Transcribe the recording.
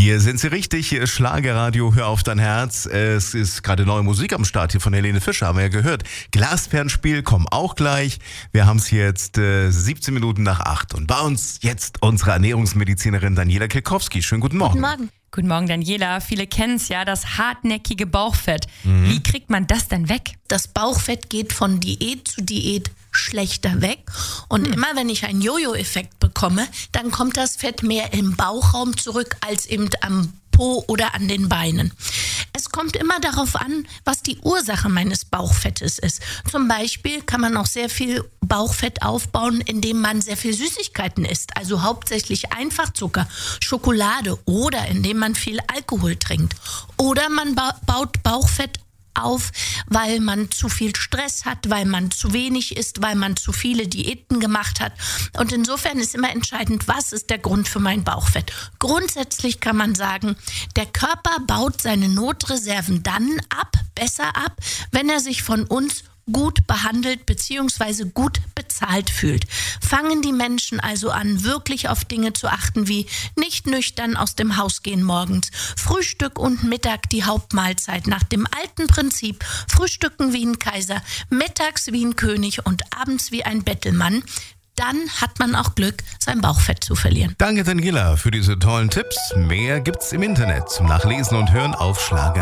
Hier sind Sie richtig, hier ist Schlagerradio, hör auf dein Herz. Es ist gerade neue Musik am Start hier von Helene Fischer, haben wir ja gehört. Glasperlenspiel kommen auch gleich. Wir haben es jetzt 17 Minuten nach 8 und bei uns jetzt unsere Ernährungsmedizinerin Daniela Kilkowski. Schönen guten Morgen. Guten Morgen. Guten Morgen, Daniela. Viele kennen es ja, das hartnäckige Bauchfett. Wie kriegt man das denn weg? Das Bauchfett geht von Diät zu Diät schlechter weg. Und immer wenn ich einen Jojo-Effekt bekomme, dann kommt das Fett mehr im Bauchraum zurück als eben am Po oder an den Beinen. Es kommt immer darauf an, was die Ursache meines Bauchfettes ist. Zum Beispiel kann man auch sehr viel Bauchfett aufbauen, indem man sehr viel Süßigkeiten isst, also hauptsächlich Einfachzucker, Schokolade oder indem man viel Alkohol trinkt. Oder man baut Bauchfett auf, weil man zu viel Stress hat, weil man zu wenig isst, weil man zu viele Diäten gemacht hat. Und insofern ist immer entscheidend, was ist der Grund für mein Bauchfett. Grundsätzlich kann man sagen, der Körper baut seine Notreserven dann besser ab, wenn er sich von uns gut behandelt bzw. gut bezahlt fühlt. Fangen die Menschen also an, wirklich auf Dinge zu achten, wie nicht nüchtern aus dem Haus gehen morgens, Frühstück und Mittag die Hauptmahlzeit nach dem alten Prinzip, frühstücken wie ein Kaiser, mittags wie ein König und abends wie ein Bettelmann, dann hat man auch Glück, sein Bauchfett zu verlieren. Danke Daniela für diese tollen Tipps. Mehr gibt's im Internet zum Nachlesen und Hören auf schlager